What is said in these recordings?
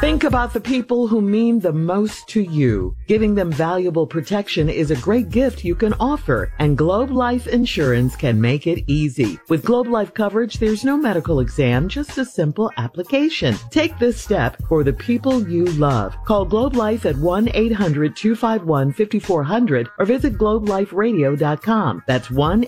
Think about the people who mean the most to you. Giving them valuable protection is a great gift you can offer, and Globe Life Insurance can make it easy. With Globe Life coverage, there's no medical exam, just a simple application. Take this step for the people you love. Call Globe Life at 1-800-251-5400 or visit globeliferadio.com. That's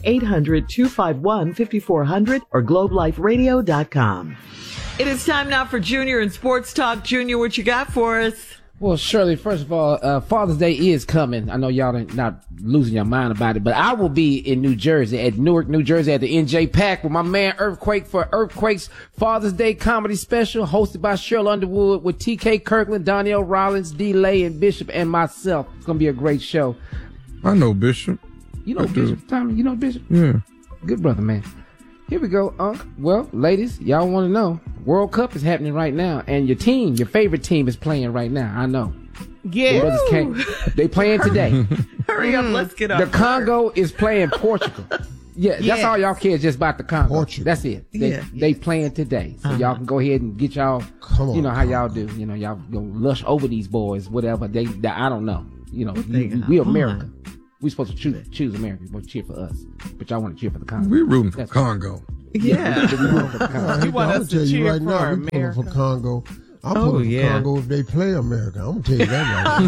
1-800-251-5400 or globeliferadio.com. It is time now for Junior and Sports Talk. Junior, what you got for us? Well, Shirley, first of all, Father's Day is coming. I know y'all are not losing your mind about it, but I will be in New Jersey, at Newark, New Jersey, at the NJ Pack with my man Earthquake for Earthquake's Father's Day comedy special, hosted by Cheryl Underwood with TK Kirkland, Donnell Rollins, D-Lay, and Bishop, and myself. It's going to be a great show. I know Bishop. You know Bishop, Tommy? You know Bishop? Yeah. Good brother, man. Here we go, Unc. Well, ladies, y'all want to know. World Cup is happening right now, and your team, your favorite team, is playing right now. I know. Yeah. They playing today. Hurry up, let's get on. The Congo is playing Portugal. Yeah, that's all y'all care just about the Congo. Portugal. That's it. They playing today. So y'all can go ahead and get y'all, you know how y'all do. You know, y'all go lush over these boys, whatever. They I don't know. You know, we America. We supposed to choose America. We're supposed to cheer for us. But y'all want to cheer for the Congo. We're rooting for Congo. Yeah. You want us to cheer right now, America? We're pulling for Congo. I'm pulling for Congo if they play America. I'm going to tell you that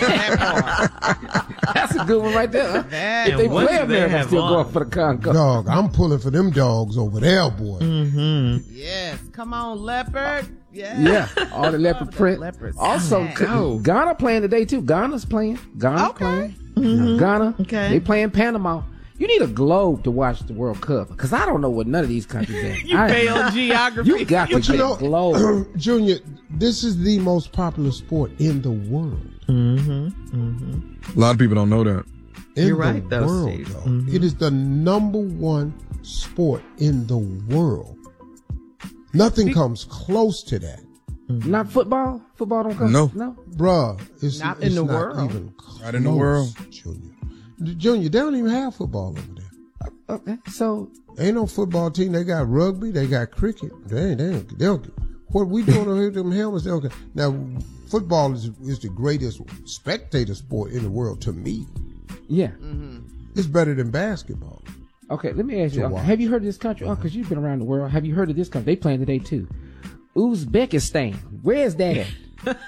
right. That's a good one right there. Huh? If they play America, I'm still going for the Congo. Dog, I'm pulling for them dogs over there, boy. Mm-hmm. Yes. Come on, leopard. Yeah, all the leopard print. Also, Ghana playing today, too. Ghana's playing. Playing. Mm-hmm. Ghana. Okay. They playing Panama. You need a globe to watch the World Cup, because I don't know what none of these countries are. You failed geography. You got to get a globe. Junior, this is the most popular sport in the world. Mm-hmm. Mm-hmm. A lot of people don't know that. You're right, though, Steve. Mm-hmm. It is the number one sport in the world. Nothing comes close to that. Mm-hmm. Not football? Football don't come? No. Bruh, it's not in the world. Even close, not in the world. Junior, they don't even have football over there. Okay, so ain't no football team. They got rugby. They got cricket. They don't. What we doing over here with them helmets? They don't. Now, football is the greatest spectator sport in the world to me. Yeah, it's better than basketball. Okay, let me ask you. Have you heard of this country? Because you've been around the world. Have you heard of this country? They playing today too. Uzbekistan. Where's that at?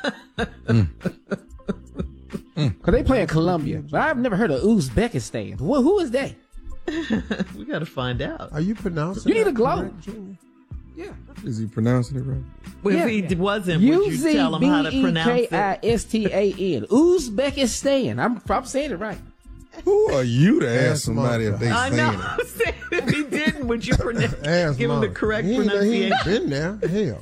Because they play in Colombia. But I've never heard of Uzbekistan. Well, who is that? We got to find out. Are you pronouncing it? You need a globe. Yeah. Is he pronouncing it right? Well, if he wasn't, would you tell him how to pronounce it? Uzbekistan. Uzbekistan. I'm saying it right. Who are you to ask somebody if they saying it? I know. I'm saying if he didn't, would you give him the correct pronunciation? He ain't been there. Hell.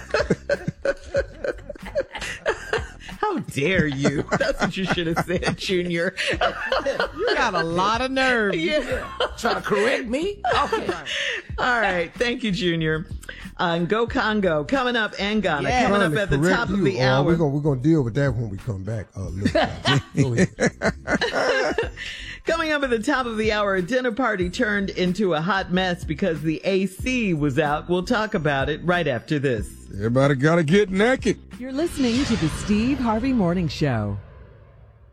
How dare you? That's what you should have said, Junior. You got a lot of nerve. Yeah. Trying to correct me? Okay. All right. Thank you, Junior. Go Congo. Coming up, and Ghana. Yeah. Coming up at the top of the hour. We're going to deal with that when we come back. Go ahead. Coming up at the top of the hour, a dinner party turned into a hot mess because the AC was out. We'll talk about it right after this. Everybody got to get naked. You're listening to the Steve Harvey Morning Show.